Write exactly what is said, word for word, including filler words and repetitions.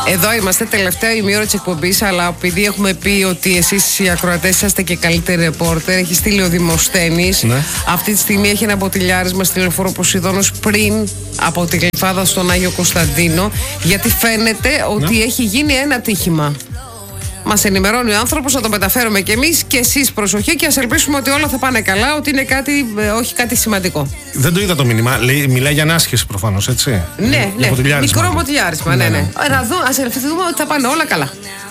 Εδώ είμαστε, τελευταία ημίωρα της εκπομπής, αλλά επειδή έχουμε πει ότι εσείς οι ακροατές είσαστε και καλύτεροι ρεπόρτερ, έχει στείλει ο Δημοσθένης. Ναι. Αυτή τη στιγμή έχει ένα μποτιλιάρισμα στη Λεωφόρο Ποσειδώνος πριν από τη Γλυφάδα στον Άγιο Κωνσταντίνο, γιατί φαίνεται ότι ναι. έχει γίνει ένα ατύχημα. Μας ενημερώνει ο άνθρωπος, θα το μεταφέρουμε κι εμείς και εσείς προσοχή και ας ελπίσουμε ότι όλα θα πάνε καλά, ότι είναι κάτι, όχι κάτι σημαντικό. Δεν το είδα το μήνυμα. Λέει, μιλάει για ανάσχεση προφανώς, έτσι. Ναι, ναι. Μικρό μποτιλιάρισμα, ναι, ναι. ναι. ναι. Ας ελπίσουμε ότι θα πάνε όλα καλά.